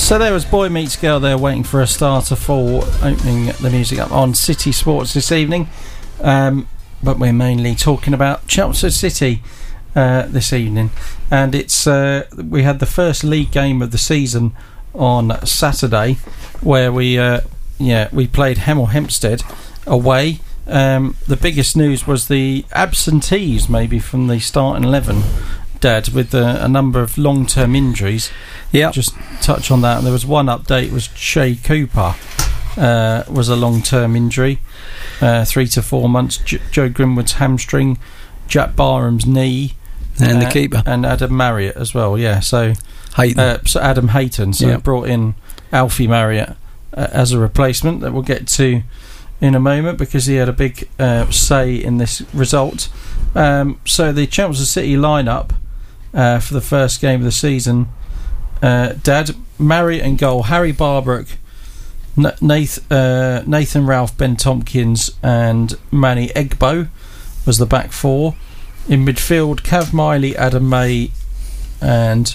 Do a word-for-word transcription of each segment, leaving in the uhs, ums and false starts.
So there was Boy Meets Girl there, waiting for a starter for opening the music up on City Sports this evening. Um, but we're mainly talking about Chelmsford City uh, this evening, and it's uh, we had the first league game of the season on Saturday, where we uh, yeah we played Hemel Hempstead away. Um, the biggest news was the absentees, maybe from the starting eleven, Dad, with uh, a number of long-term injuries. Yeah, just touch on that. And there was one update: was Shay Cooper uh, was a long-term injury, uh, three to four months. J- Joe Grimwood's hamstring, Jack Barham's knee, and uh, the keeper, and Adam Marriott as well. Yeah, so Hayton. Uh, so Adam Hayton. So yeah. it brought in Alfie Marriott uh, as a replacement that we'll get to in a moment, because he had a big uh, say in this result. Um, so the Chelmsford City lineup uh, for the first game of the season, uh, Dad, Marriott in goal, Harry Barbrook, N- Nath, uh, Nathan Ralph, Ben Tompkins and Manny Egbo was the back four. In midfield, Cav Miley, Adam May and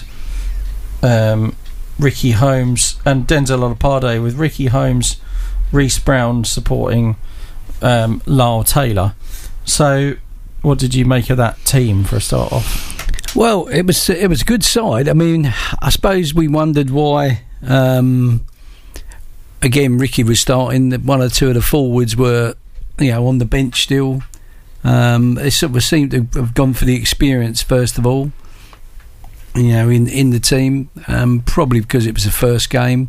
um, Ricky Holmes and Denzel Olopade, with Ricky Holmes, Reece Brown supporting um, Lyle Taylor. So what did you make of that team for a start off? Well, it was it was a good side. I mean, I suppose we wondered why um, again Ricky was starting. One or two of the forwards were, you know, on the bench still. Um, they sort of seemed to have gone for the experience first of all, you know, in, in the team, um, probably because it was the first game.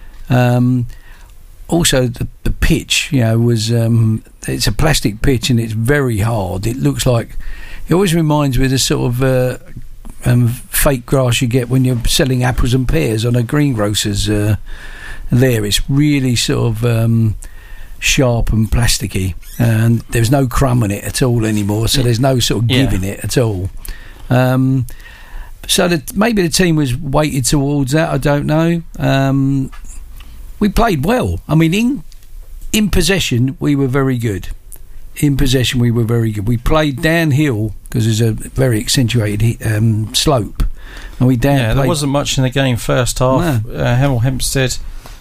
Um, Also, the, the pitch, you know, was um, it's a plastic pitch and it's very hard. It looks like, it always reminds me of the sort of uh, um, fake grass you get when you're selling apples and pears on a greengrocer's. Uh, there, it's really sort of um, sharp and plasticky, and there's no crumb in it at all anymore. So there's no sort of give in yeah. it at all. Um, so that maybe the team was weighted towards that. I don't know. Um, We played well. I mean, in in possession, we were very good. In possession, we were very good. We played downhill because there's a very accentuated um, slope, and we down. Yeah, there wasn't much in the game first half. No. Uh, Hemel Hempstead,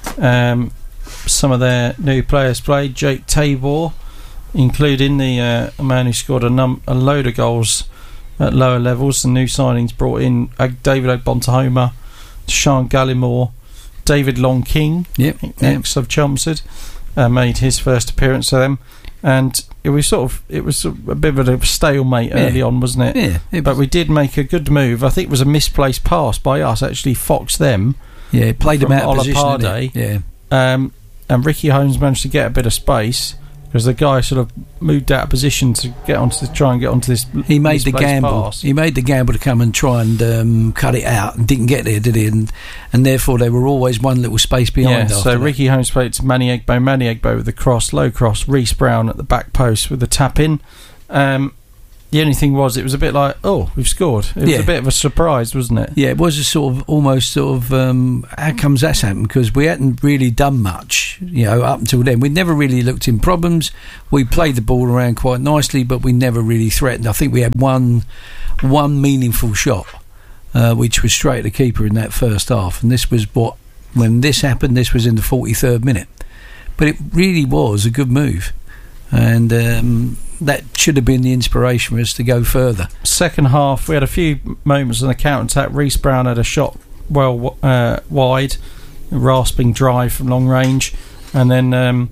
um, some of their new players played. Jake Tabor, including the uh, man who scored a, num- a load of goals at lower levels. The new signings brought in uh, David Ogbontohoma, Sean Gallimore, David Long King, yep, ex yep. of Chelmsford, uh, made his first appearance to them, and it was sort of it was a bit of a stalemate yeah. early on, wasn't it? Yeah, it but was. we did make a good move. I think it was a misplaced pass by us, actually foxed them. Yeah, it played them out of position. Olopade, yeah, um, and Ricky Holmes managed to get a bit of space, because the guy sort of moved out of position to get onto the, try and get onto this. He made the gamble. Pass. He made the gamble to come and try and um, cut it out, and didn't get there, did he? And and therefore they were always one little space behind. Yeah. After So that. Ricky Holmes played to Manny Egbo. Manny Egbo with the cross, low cross. Reece Brown at the back post with the tap in. Um, the only thing was, it was a bit like, oh, we've scored. It was yeah. a bit of a surprise, wasn't it? Yeah, it was a sort of almost sort of um, how comes that's happened, because we hadn't really done much, you know, up until then. We'd never really looked in problems. We played the ball around quite nicely, but we never really threatened. I think we had one one meaningful shot, uh, which was straight at the keeper in that first half, and this was what when this happened. This was in the forty-third minute, but it really was a good move, and um, that should have been the inspiration for us to go further. Second half, we had a few moments on the counter attack. Reece Brown had a shot well uh, wide, a rasping drive from long range, and then um,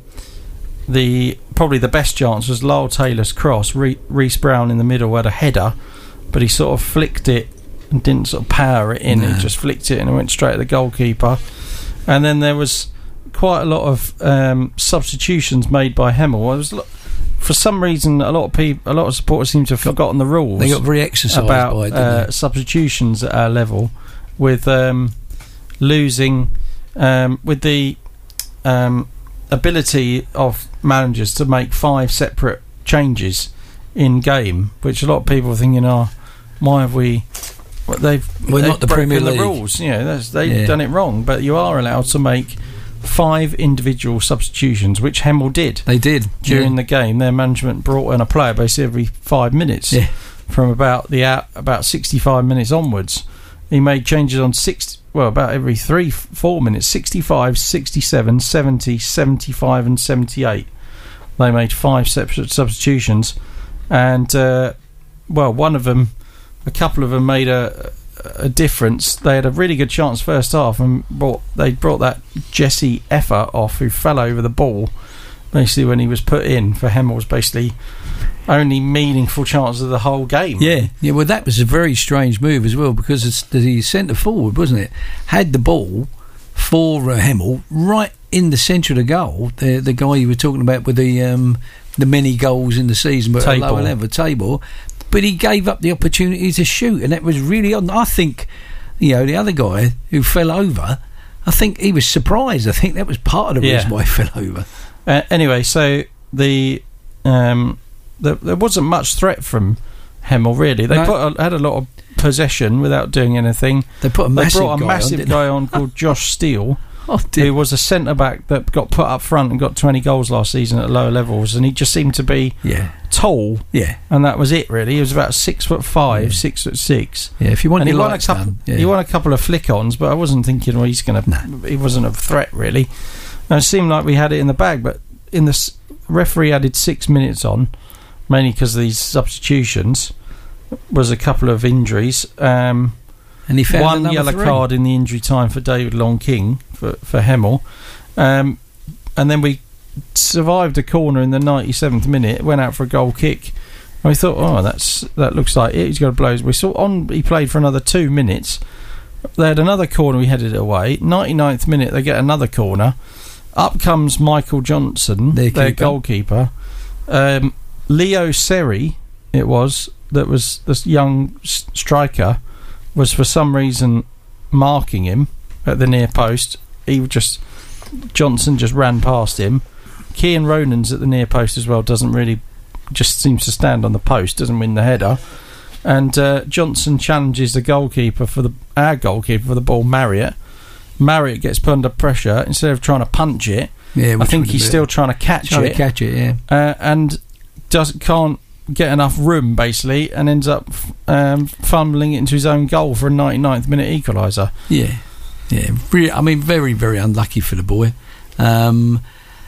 the probably the best chance was Lyle Taylor's cross. Re- Reece Brown in the middle had a header, but he sort of flicked it and didn't sort of power it in. No. He just flicked it and it went straight at the goalkeeper. And then there was quite a lot of um, substitutions made by Hemel. It was. Lo- For some reason, a lot of people, a lot of supporters seem to have forgotten the rules. They got very exercised about by it, didn't uh, they? substitutions at our level, with um, losing, um, with the um, ability of managers to make five separate changes in game, which a lot of people are thinking, "Oh, why have we?" Well, they've We're they've not the broken Premier the League. rules. You know, that's, they've Yeah. done it wrong. But you are allowed to make five individual substitutions, which Hemel did. They did During yeah. the game, their management brought in a player basically every five minutes. Yeah. From about the out, about sixty-five minutes onwards, he made changes on six well, about every three, four minutes, sixty-five, sixty-seven, seventy, seventy-five and seventy-eight. They made five separate substitutions, and uh, well, one of them, a couple of them made a, a difference. They had a really good chance first half, and brought they brought that Jesse Effer off, who fell over the ball basically when he was put in for Hemmel's basically only meaningful chance of the whole game. Yeah, yeah. Well, that was a very strange move as well, because it's the centre forward, wasn't it, had the ball for uh, Hemmel right in the centre of the goal. The the guy you were talking about with the um, the many goals in the season, but at a lower level table. But he gave up the opportunity to shoot, and that was really odd. I think, you know, the other guy who fell over, I think he was surprised. I think that was part of the yeah. reason why he fell over. Uh, anyway, so the, um, the there wasn't much threat from Hemmel, really. They no. put a, had a lot of possession without doing anything. They put a massive they brought a guy massive on, guy on called Josh Steele, oh, who was a centre back that got put up front and got twenty goals last season at lower levels, and he just seemed to be yeah. tall. Yeah, and that was it really. He was about six foot five, yeah. six foot six. Yeah, if you want, and he won a done, couple. yeah. He won a couple of flick-ons, but I wasn't thinking, well, he's going to. No. He wasn't a threat really. And it seemed like we had it in the bag, but in the s- referee added six minutes on, mainly because of these substitutions. Was a couple of injuries. Um, and he found one another yellow three. card in the injury time for David Long King for for Hemmel, um, and then we survived a corner in the ninety-seventh minute. Went out for a goal kick, and we thought, oh, that's that looks like it. He's got to blow his whistle. On he played for another two minutes. They had another corner. We headed it away. ninety-ninth minute, they get another corner. Up comes Michael Johnson, their, their goalkeeper. Um, Leo Seri, it was. That was this young striker was for some reason marking him at the near post. He just Johnson just ran past him. Cian Ronan's at the near post as well. Doesn't really just seems to stand on the post. Doesn't win the header. And uh, Johnson challenges the goalkeeper for the our goalkeeper for the ball. Marriott. Marriott gets put under pressure instead of trying to punch it. Yeah, I think he's still trying to catch trying it. To catch it, yeah. Uh, and does can't. get enough room basically, and ends up um, fumbling it into his own goal for a ninety-ninth minute equaliser. Yeah, yeah. Really, I mean, very, very unlucky for the boy, um,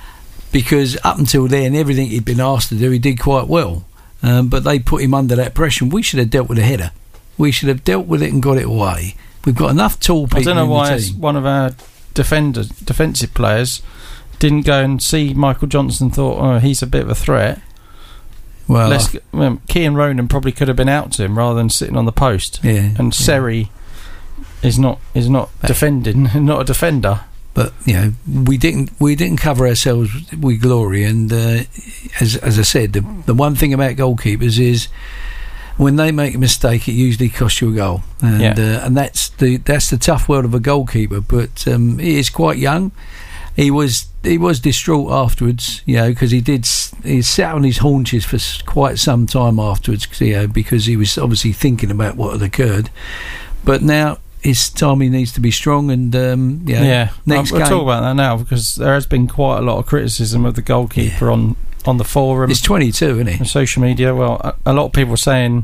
because up until then, everything he'd been asked to do, he did quite well. Um, but they put him under that pressure. And we should have dealt with a header. We should have dealt with it and got it away. We've got enough tall people. I don't know in why the team. One of our defenders, defensive players, didn't go and see Michael Johnson and thought, oh, he's a bit of a threat. Well, Let's, well, Cian Ronan probably could have been out to him rather than sitting on the post. Yeah, and Seri yeah. is not is not but, defending, not a defender. But you know, we didn't we didn't cover ourselves with glory. And uh, as as I said, the the one thing about goalkeepers is when they make a mistake, it usually costs you a goal. And yeah. uh, and that's the that's the tough world of a goalkeeper. But um, he is quite young. He was he was distraught afterwards, you know, because he did he sat on his haunches for quite some time afterwards, you know, because he was obviously thinking about what had occurred. But now his time he needs to be strong, and um, you know, yeah, next we'll game, talk about that now, because there has been quite a lot of criticism of the goalkeeper yeah. on on the forum. He's twenty-two, isn't he? On social media. Well, a, a lot of people are saying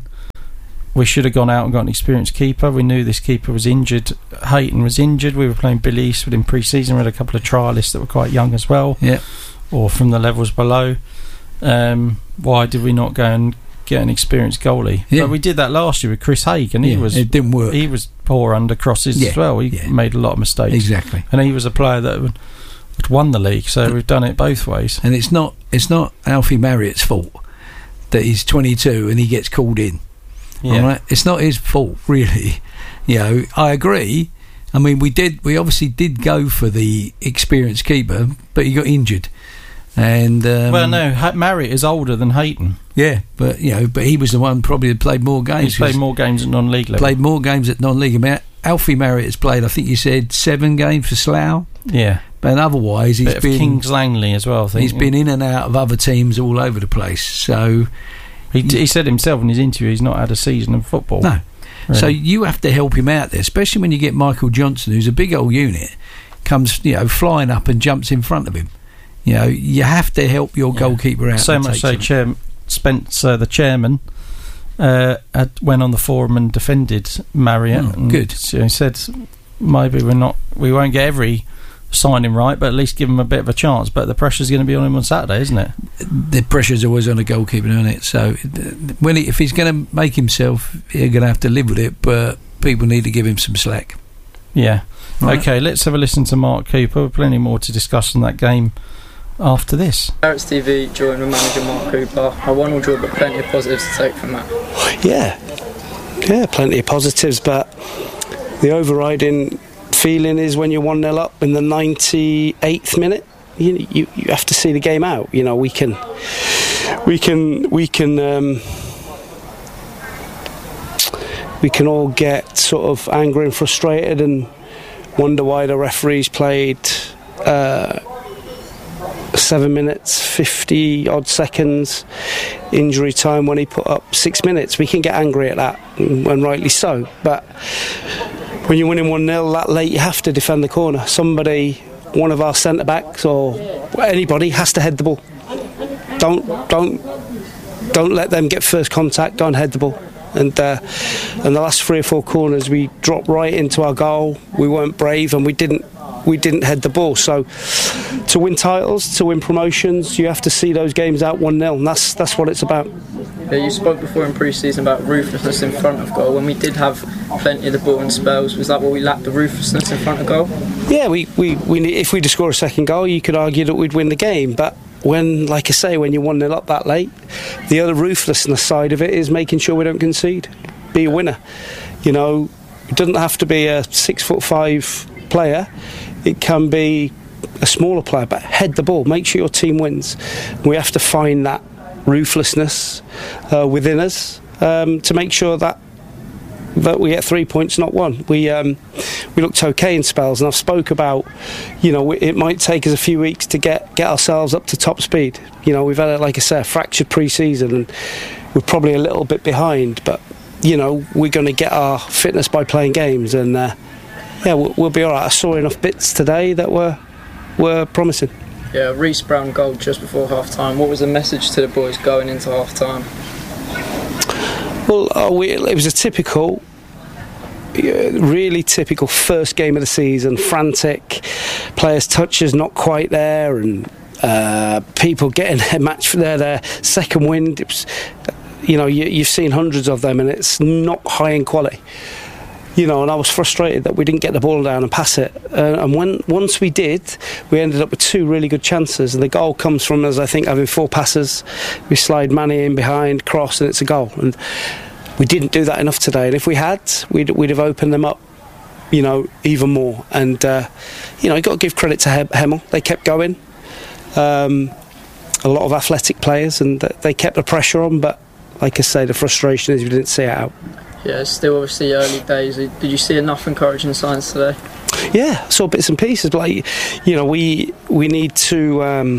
we should have gone out and got an experienced keeper. We knew this keeper was injured. Hayton was injured. We were playing Billy Eastwood in pre-season. We had a couple of trialists that were quite young as well, yeah, or from the levels below. Um, why did we not go and get an experienced goalie? Yeah. But we did that last year with Chris Haig, and he yeah, was it didn't work. He was poor under crosses yeah. as well. He yeah. made a lot of mistakes. Exactly, and he was a player that had won the league. So we've done it both ways. And it's not it's not Alfie Marriott's fault that he's twenty-two and he gets called in. Yeah. Right? It's not his fault, really. You know, I agree. I mean, we did. We obviously did go for the experienced keeper, but he got injured. And um, well, no, ha- Marriott is older than Hayton. Yeah, but you know, but he was the one probably that played more games. He's played more games at non-league level. Played more games at non-league. I mean, Alfie Marriott has played, I think you said, seven games for Slough. Yeah, but otherwise he's Bit been of Kings Langley as well. I think he's been in and out of other teams all over the place. So he, he said himself in his interview he's not had a season of football. No. Really. So you have to help him out there, especially when you get Michael Johnson, who's a big old unit, comes you know flying up and jumps in front of him. You know, you have to help your yeah. goalkeeper out. So much so, chair, Spencer, the chairman, uh, had, went on the forum and defended Marriott. Oh, and good. So he said maybe we're not, we won't get every signing right, but at least give him a bit of a chance. But the pressure's going to be on him on Saturday, isn't it? The pressure's always on a goalkeeper, isn't it? So when he, if he's going to make himself, he's going to have to live with it. But people need to give him some slack. Yeah. Right. Okay, let's have a listen to Mark Cooper. Plenty more to discuss on that game after this. Barrett's T V joined with manager Mark Cooper. A one-all draw, but plenty of positives to take from that. Yeah, yeah, plenty of positives, but the overriding feeling is when you're one nil up in the ninety-eighth minute, you, you you have to see the game out. You know, we can we can we can um, we can all get sort of angry and frustrated and wonder why the referees played uh, seven minutes, fifty odd seconds injury time when he put up six minutes. We can get angry at that, and rightly so. But when you're winning one nil that late, you have to defend the corner. Somebody, one of our centre backs or anybody, has to head the ball. Don't don't don't let them get first contact. Don't head the ball. And uh, and the last three or four corners, we dropped right into our goal. We weren't brave, and we didn't we didn't head the ball. So to win titles, to win promotions, you have to see those games out one nil, and that's that's what it's about. Yeah, you spoke before in pre-season about ruthlessness in front of goal. When we did have plenty of the ball in spells, was that what we lacked, the ruthlessness in front of goal? Yeah, we, we, we if we'd score a second goal, you could argue that we'd win the game. But when, like I say, when you're one nil up that late, the other ruthlessness side of it is making sure we don't concede. Be a winner. You know, it doesn't have to be a six foot five player. It can be a smaller player, but head the ball. Make sure your team wins. We have to find that ruthlessness uh, within us um, to make sure that that we get three points, not one. We um, we looked okay in spells, and I've spoke about, you know, it might take us a few weeks to get, get ourselves up to top speed. You know, we've had, a, like I said, a fractured pre-season, and we're probably a little bit behind, but, you know, we're going to get our fitness by playing games, and uh, yeah, we'll, we'll be all right. I saw enough bits today that were were promising. Yeah, Reece Brown goal just before half-time. What was the message to the boys going into half-time? Well, uh, we, it was a typical, uh, really typical first game of the season. Frantic, players' touches not quite there, and uh, people getting their match for their, their second wind. It was, you know, you, you've seen hundreds of them, and it's not high in quality. You know, and I was frustrated that we didn't get the ball down and pass it. Uh, and when once we did, we ended up with two really good chances. And the goal comes from us, I think, having four passes. We slide Manny in behind, cross, and it's a goal. And we didn't do that enough today. And if we had, we'd, we'd have opened them up, you know, even more. And, uh, you know, you've got to give credit to Hemel. They kept going. Um, a lot of athletic players, and they kept the pressure on. But, like I say, the frustration is we didn't see it out. Yeah, it's still obviously early days. Did you see enough encouraging signs today? Yeah, I saw bits and pieces. But like, you know, we we need to um,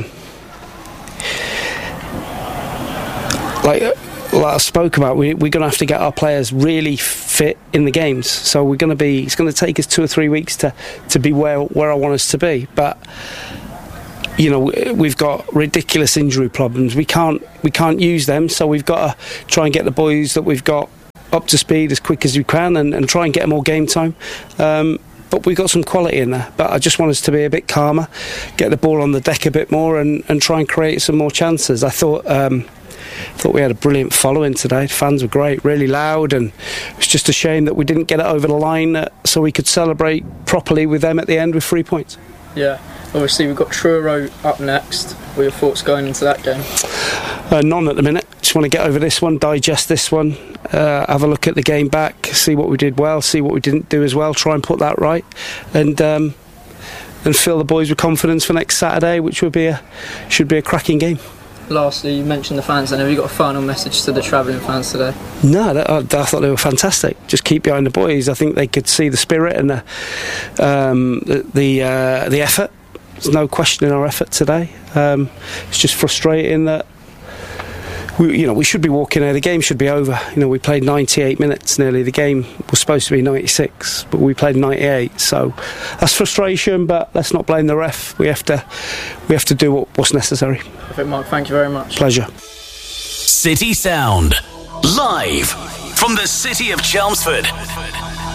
like like I spoke about. We, we're going to have to get our players really fit in the games. So we're going to be. It's going to take us two or three weeks to, to be where where I want us to be. But you know, we've got ridiculous injury problems. We can't we can't use them. So we've got to try and get the boys that we've got up to speed as quick as we can, and, and try and get them more game time. Um, but we've got some quality in there. But I just want us to be a bit calmer, get the ball on the deck a bit more, and, and try and create some more chances. I thought um, thought we had a brilliant following today. The fans were great, really loud, and it was just a shame that we didn't get it over the line uh, so we could celebrate properly with them at the end with three points. Yeah, obviously we've got Truro up next. What are your thoughts going into that game? Uh, none at the minute. Just want to get over this one, digest this one, uh, have a look at the game back, see what we did well, see what we didn't do as well, try and put that right, and um, and fill the boys with confidence for next Saturday, which would be a should be a cracking game. Lastly, you mentioned the fans, and have you got a final message to the travelling fans today? No, that, I, I thought they were fantastic. Just keep behind the boys. I think they could see the spirit and the um, the the, uh, the effort. There's no question in our effort today. Um, it's just frustrating that we, you know, we should be walking there. The game should be over. You know, we played ninety-eight minutes nearly. The game was supposed to be ninety-six, but we played ninety-eight. So that's frustration. But let's not blame the ref. We have to, we have to do what, what's necessary. Perfect, Mark. Thank you very much. Pleasure. City Sound, live from the city of Chelmsford.